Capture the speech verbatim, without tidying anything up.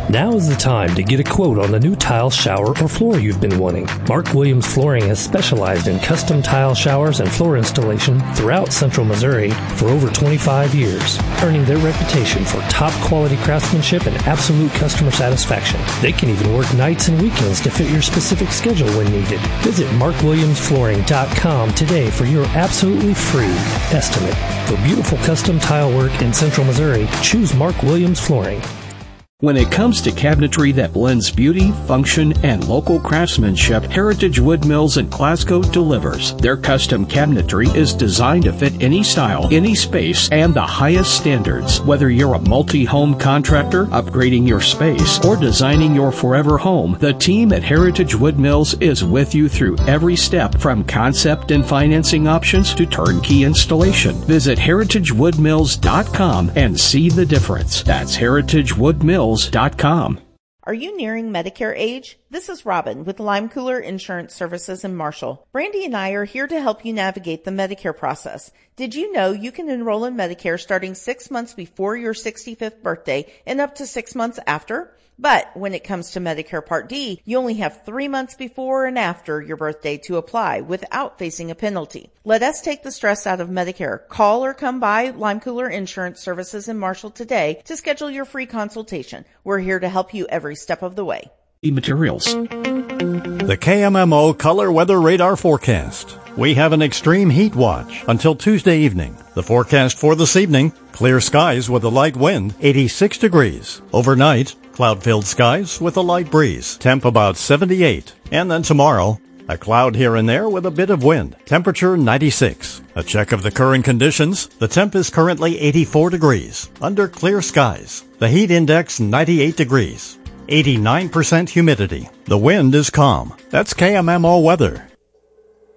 Now is the time to get a quote on the new tile, shower, or floor you've been wanting. Mark Williams Flooring has specialized in custom tile showers and floor installation throughout Central Missouri for over twenty-five years, earning their reputation for top quality craftsmanship and absolute customer satisfaction. They can even work nights and weekends to fit your specific schedule when needed. Visit mark williams flooring dot com today for your absolutely free estimate. For beautiful custom tile work in Central Missouri, choose Mark Williams Flooring. When it comes to cabinetry that blends beauty, function, and local craftsmanship, Heritage Wood Mills in Glasgow delivers. Their custom cabinetry is designed to fit any style, any space, and the highest standards. Whether you're a multi-home contractor, upgrading your space, or designing your forever home, the team at Heritage Wood Mills is with you through every step, from concept and financing options to turnkey installation. Visit heritage wood mills dot com and see the difference. That's heritage wood mills dot com. Are you nearing Medicare age? This is Robin with Lime Cooler Insurance Services in Marshall. Brandy and I are here to help you navigate the Medicare process. Did you know you can enroll in Medicare starting six months before your sixty-fifth birthday and up to six months after? But when it comes to Medicare Part D, you only have three months before and after your birthday to apply without facing a penalty. Let us take the stress out of Medicare. Call or come by Lime Cooler Insurance Services in Marshall today to schedule your free consultation. We're here to help you every step of the way. Materials. The K M M O Color Weather Radar Forecast. We have an extreme heat watch until Tuesday evening. The forecast for this evening, clear skies with a light wind, eighty-six degrees. Overnight, cloud-filled skies with a light breeze, temp about seventy-eight. And then tomorrow, a cloud here and there with a bit of wind, temperature ninety-six. A check of the current conditions, the temp is currently eighty-four degrees, under clear skies. The heat index ninety-eight degrees. eighty-nine percent humidity. The wind is calm. That's K M M O weather.